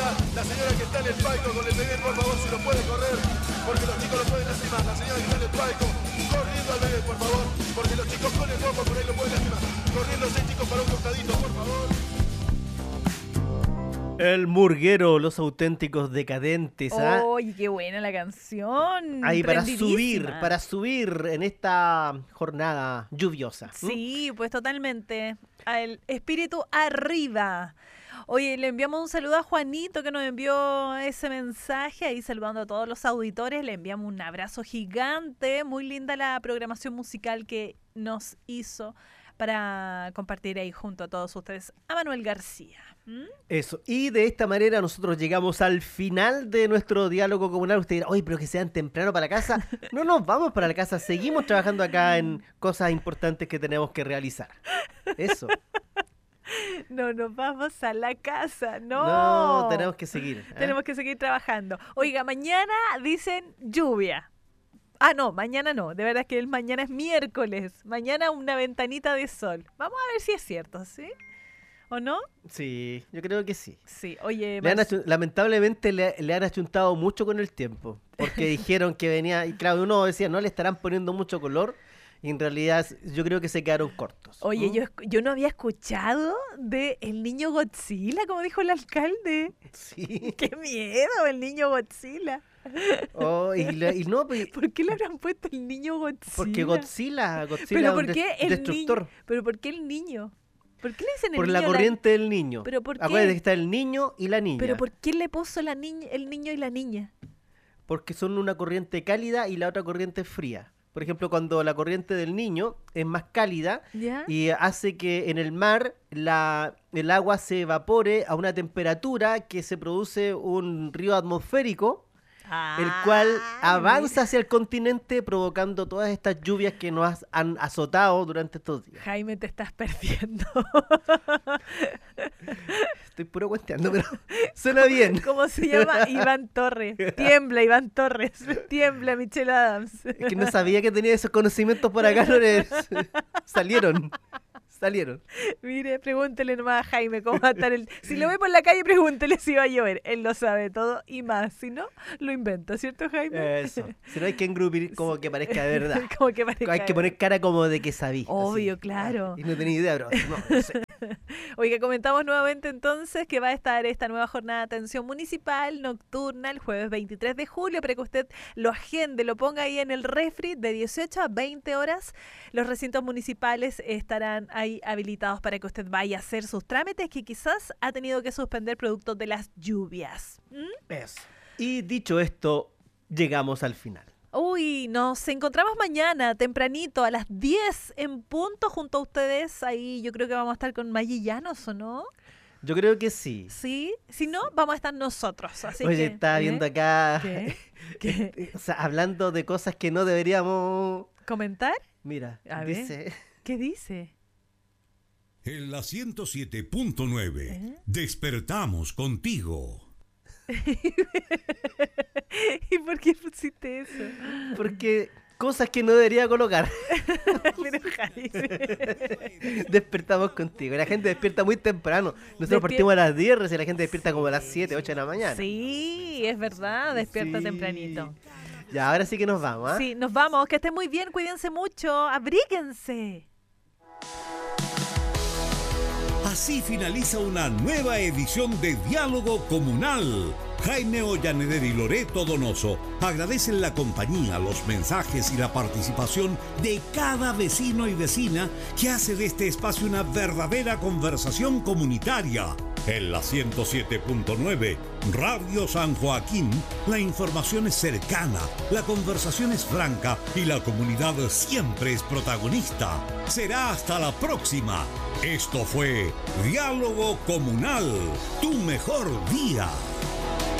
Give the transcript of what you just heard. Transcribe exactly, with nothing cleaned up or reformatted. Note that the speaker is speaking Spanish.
está la señora que está en el palco con el bebé, por favor, si lo puede correr, porque los chicos lo pueden lastimar. La señora que está en el palco, corriendo al bebé, por favor, porque los chicos con el bombo por ahí lo pueden lastimar. Corriendo seis chicos para un costadito, por favor. El murguero, los auténticos decadentes. ¿Ah? ¡Oye, qué buena la canción! Ahí para subir, para subir en esta jornada lluviosa. Sí, pues totalmente. El espíritu arriba. Oye, le enviamos un saludo a Juanito que nos envió ese mensaje, ahí saludando a todos los auditores. Le enviamos un abrazo gigante. Muy linda la programación musical que nos hizo para compartir ahí junto a todos ustedes a Manuel García. ¿Mm? Eso, y de esta manera nosotros llegamos al final de nuestro diálogo comunal. Usted dirá, oye, pero que sean temprano para la casa. No nos vamos para la casa, seguimos trabajando acá en cosas importantes que tenemos que realizar. Eso. No nos vamos a la casa, no. No, tenemos que seguir. ¿eh? Tenemos que seguir trabajando. Oiga, mañana dicen lluvia. Ah, no, mañana no. De verdad que el mañana es miércoles. Mañana una ventanita de sol. Vamos a ver si es cierto, ¿sí? ¿O no? Sí, yo creo que sí. Sí, oye... Le han Mar... achun- lamentablemente le, le han achuntado mucho con el tiempo. Porque dijeron que venía... Y claro, uno decía, no le estarán poniendo mucho color. Y en realidad yo creo que se quedaron cortos. Oye, ¿Mm? yo, yo no había escuchado de el niño Godzilla, como dijo el alcalde. Sí. ¡Qué miedo, el niño Godzilla! Oh, y, le- y no, pues, ¿Por qué le habrán puesto el niño Godzilla? porque Godzilla, Godzilla ¿Pero es por un qué des- el destructor. niño? ¿Pero por qué el niño? ¿Por qué le dicen el Por niño? la corriente del niño. ¿Pero por qué? Acuérdate que está el niño y la niña. ¿Pero por qué le puso la niña, el niño y la niña? Porque son una corriente cálida y la otra corriente fría. Por ejemplo, cuando la corriente del niño es más cálida ¿Ya? y hace que en el mar la, el agua se evapore a una temperatura que se produce un río atmosférico, Ah, el cual avanza hacia el continente provocando todas estas lluvias que nos has- han azotado durante estos días. Jaime, te estás perdiendo. Estoy puro cuenteando, pero suena bien. ¿Cómo se llama? Iván Torres. Tiembla, Iván Torres. Tiembla, Michelle Adams. Es que no sabía que tenía esos conocimientos por acá, no les- salieron, salieron. Mire, pregúntele nomás a Jaime cómo va a estar el... Si lo ve por la calle, pregúntele si va a llover. Él lo sabe todo y más. Si no, lo inventa, ¿cierto, Jaime? Eso. Si no hay que engrupir como que parezca de verdad. Como que parezca Hay que de poner cara como de que sabí. Obvio, así. claro. Y no tenía idea, bro. No, no sé. Oiga, comentamos nuevamente entonces que va a estar esta nueva jornada de atención municipal nocturna el jueves veintitrés de julio para que usted lo agende, lo ponga ahí en el refri de dieciocho a veinte horas. Los recintos municipales estarán ahí habilitados para que usted vaya a hacer sus trámites que quizás ha tenido que suspender producto de las lluvias. ¿Mm? Eso. Y dicho esto, llegamos al final. Uy, nos encontramos mañana tempranito a las diez en punto junto a ustedes. Ahí yo creo que vamos a estar con Maggi Llanos, ¿o no? Yo creo que sí. Sí, si no, vamos a estar nosotros. Así Oye, que, estaba ¿eh? viendo acá, ¿Qué? ¿Qué? o sea, hablando de cosas que no deberíamos... ¿Comentar? Mira, A ver. dice... ¿Qué dice? En la ciento siete punto nueve, ¿Eh? despertamos contigo. ¿Y por qué pusiste eso? Porque cosas que no debería colocar. Pero Jaime. Despertamos contigo. La gente despierta muy temprano. Nosotros Despier- partimos a las diez, y la gente despierta como a las siete, ocho de la mañana. Sí, es verdad, despierta Sí. tempranito. Ya, ahora sí que nos vamos, ¿ah? Sí, nos vamos, que estén muy bien, cuídense mucho, abríguense. Así finaliza una nueva edición de Diálogo Comunal. Jaime Ollaneder y Loreto Donoso agradecen la compañía, los mensajes y la participación de cada vecino y vecina que hace de este espacio una verdadera conversación comunitaria. En la ciento siete punto nueve, Radio San Joaquín, la información es cercana, la conversación es franca y la comunidad siempre es protagonista. Será hasta la próxima. Esto fue Diálogo Comunal, tu mejor día.